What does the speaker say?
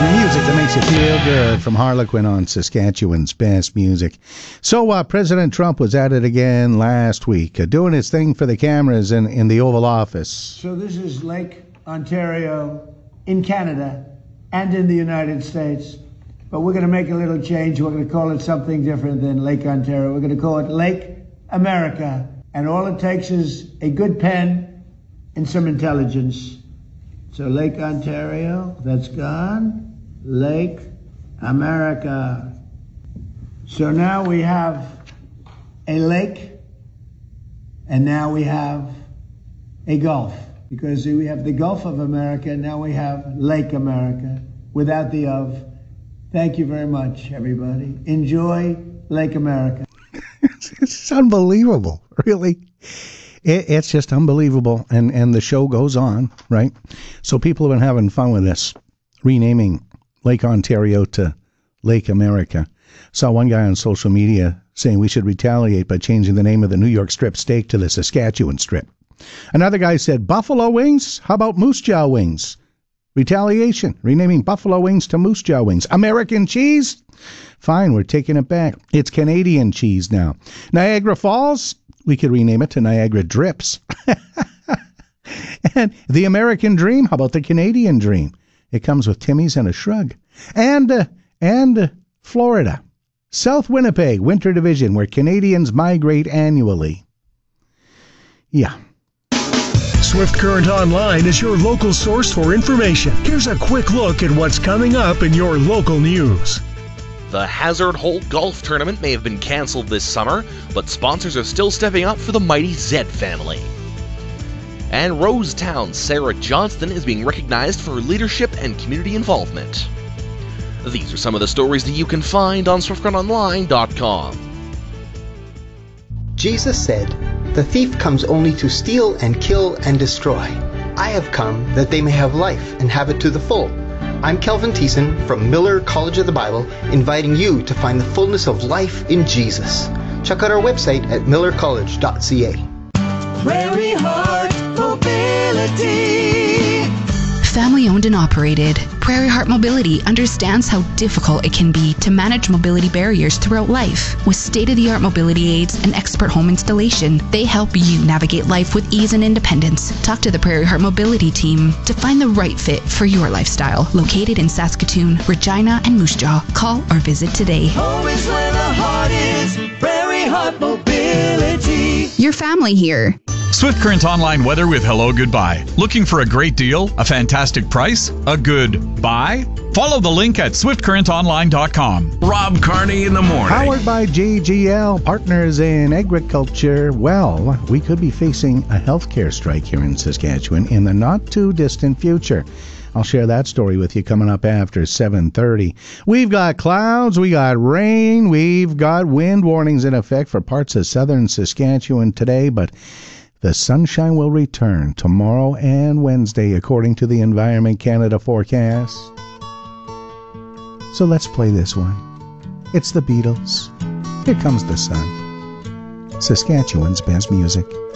Music that makes you feel good from Harlequin on Saskatchewan's Best Music. So President Trump was at it again last week, doing his thing for the cameras in the Oval Office. So this is Lake Ontario in Canada and in the United States. But we're going to make a little change. We're going to call it something different than Lake Ontario. We're going to call it Lake America. And all it takes is a good pen and some intelligence. So Lake Ontario, that's gone. Lake America. So now we have a lake, and now we have a Gulf. Because we have the Gulf of America, now we have Lake America, without the of. Thank you very much, everybody. Enjoy Lake America. It's unbelievable, really. It's just unbelievable, and the show goes on, right? So people have been having fun with this, renaming Lake Ontario to Lake America. Saw one guy on social media saying we should retaliate by changing the name of the New York strip steak to the Saskatchewan strip. Another guy said, buffalo wings? How about moose jaw wings? Retaliation, renaming buffalo wings to moose jaw wings. American cheese? Fine, we're taking it back. It's Canadian cheese now. Niagara Falls? We could rename it to Niagara Drips. And the American Dream? How about the Canadian Dream? It comes with Timmy's and a shrug. And Florida. South Winnipeg, Winter Division, where Canadians migrate annually. Yeah. Swift Current Online is your local source for information. Here's a quick look at what's coming up in your local news. The Hazard Holt Golf Tournament may have been cancelled this summer, but sponsors are still stepping up for the mighty Zed family. And Rosetown's Sarah Johnston is being recognized for her leadership and community involvement. These are some of the stories that you can find on SwiftCurrentOnline.com. Jesus said, "The thief comes only to steal and kill and destroy. I have come that they may have life and have it to the full." I'm Kelvin Thiessen from Miller College of the Bible, inviting you to find the fullness of life in Jesus. Check out our website at millercollege.ca. Prairie Heart Mobility. Family owned and operated, Prairie Heart Mobility understands how difficult it can be to manage mobility barriers throughout life. With state-of-the-art mobility aids and expert home installation, they help you navigate life with ease and independence. Talk to the Prairie Heart Mobility team to find the right fit for your lifestyle. Located in Saskatoon, Regina, and Moose Jaw. Call or visit today. Home is where the heart is. Prairie Heart Mobility. Your family here. Swift Current Online weather with Hello Goodbye. Looking for a great deal, a fantastic price, a good buy? Follow the link at swiftcurrentonline.com. Rob Carney in the morning. Powered by JGL, partners in agriculture. Well, we could be facing a healthcare strike here in Saskatchewan in the not-too-distant future. I'll share that story with you coming up after 7:30. We've got clouds, we got rain, we've got wind warnings in effect for parts of southern Saskatchewan today, but the sunshine will return tomorrow and Wednesday, according to the Environment Canada forecast. So let's play this one. It's the Beatles. Here comes the sun. Saskatchewan's Best Music.